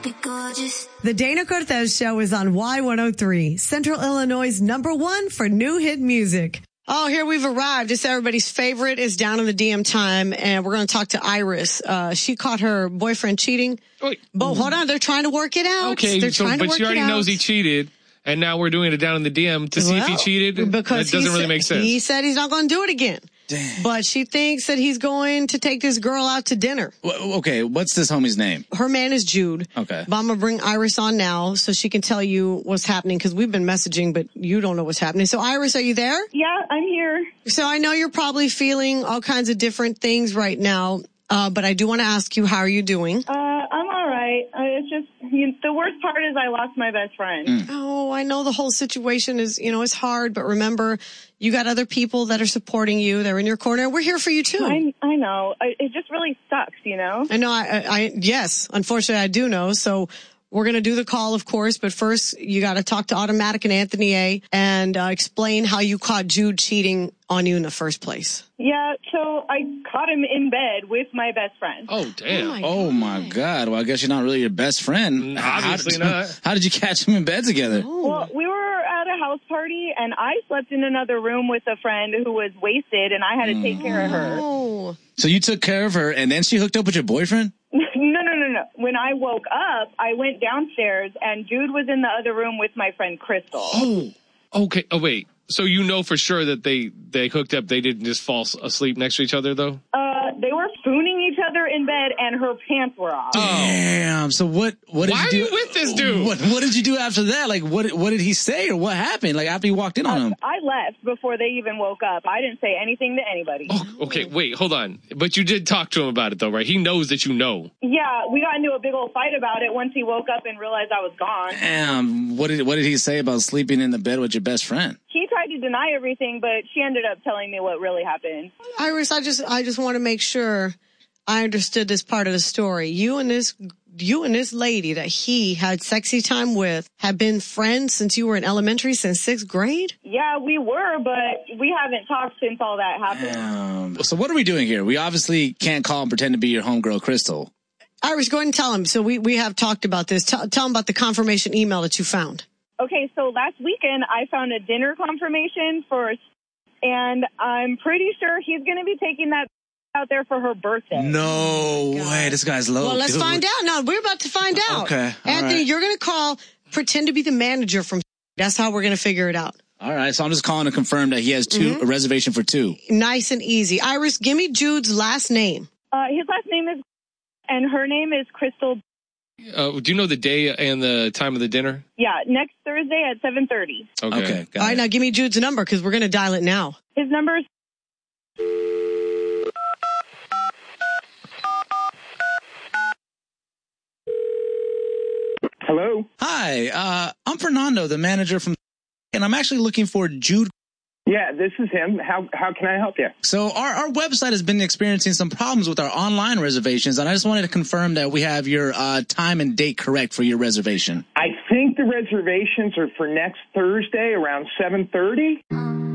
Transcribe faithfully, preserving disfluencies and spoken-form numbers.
be gorgeous. The Dana Cortez Show is on Y one oh three, Central Illinois' number one for new hit music. Oh, here we've arrived. It's everybody's favorite. It's down in the D M time, and we're going to talk to Iris. Uh, she caught her boyfriend cheating. Wait. But hold on, they're trying to work it out. Okay, they're so, trying to but work she already it out. knows he cheated, and now we're doing it down in the D M to see well, if he cheated. Because that doesn't really said, make sense. He said he's not going to do it again. Damn. But she thinks that he's going to take this girl out to dinner. Well, okay, what's this homie's name? Her man is Jude. Okay. But I'm going to bring Iris on now so she can tell you what's happening, because we've been messaging, but you don't know what's happening. So, Iris, are you there? Yeah, I'm here. So I know you're probably feeling all kinds of different things right now, uh, but I do want to ask you, how are you doing? Uh, I'm all right. Uh, it's just, you know, the worst part is I lost my best friend. Mm. Oh, I know the whole situation is, you know, it's hard, but remember, you got other people that are supporting you. They're in your corner. We're here for you too. I, I know. I, it just really sucks, you know? I know. I, I, I yes, unfortunately I do know. So we're going to do the call, of course, but first you got to talk to Automatic and Anthony A. and uh, explain how you caught Jude cheating on you in the first place. Yeah, so I caught him in bed with my best friend. Oh, damn. Oh, my Oh my God! Well, I guess you're not really your best friend. Obviously how, not. How did you catch him in bed together? Oh. Well, we were at a house party, and I slept in another room with a friend who was wasted, and I had to take care of her. Oh. So you took care of her, and then she hooked up with your boyfriend? No, no, no, no. When I woke up, I went downstairs, and Jude was in the other room with my friend Crystal. Oh, okay. Oh, wait. So you know for sure that they, they hooked up. They didn't just fall asleep next to each other, though? Uh, they were spooning each other in bed, and her pants were off. Damn. So what? What did Why you are do? you with this dude? What, what did you do after that? Like, what? What did he say, or what happened? Like after you walked in on him? I left before they even woke up. I didn't say anything to anybody. Oh, okay, wait, hold on. But you did talk to him about it, though, right? He knows that you know. Yeah, we got into a big old fight about it once he woke up and realized I was gone. Damn. What did What did he say about sleeping in the bed with your best friend? He tried to deny everything, but she ended up telling me what really happened. Iris, I just, I just want to make sure I understood this part of the story. You and this, you and this lady that he had sexy time with have been friends since you were in elementary, since sixth grade? Yeah, we were, but we haven't talked since all that happened. Um, so what are we doing here? We obviously can't call and pretend to be your homegirl, Crystal. Iris, go ahead and tell him. So we, we have talked about this. Tell, tell him about the confirmation email that you found. Okay, so last weekend I found a dinner confirmation for, and I'm pretty sure he's going to be taking that out there for her birthday. No way. This guy's low. Well, let's dude. find out. No, we're about to find out. Okay, all Anthony, right. you're going to call, pretend to be the manager from. That's how we're going to figure it out. All right, so I'm just calling to confirm that he has two Mm-hmm. a reservation for two. Nice and easy. Iris, give me Jude's last name. Uh, his last name is, and her name is Crystal. Uh, do you know the day and the time of the dinner? Yeah, next Thursday at seven thirty. Okay. Okay, got All right, it. now give me Jude's number because we're going to dial it now. His number is Hello? Hi, uh, I'm Fernando, the manager from, and I'm actually looking for Jude. Yeah, this is him. How how can I help you? So our, our website has been experiencing some problems with our online reservations, and I just wanted to confirm that we have your uh, time and date correct for your reservation. I think the reservations are for next Thursday around seven thirty.